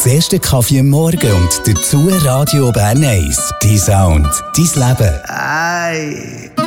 Das erste Kaffee am Morgen und dazu Radio Bern 1. Dein Sound, dein Leben. Ei.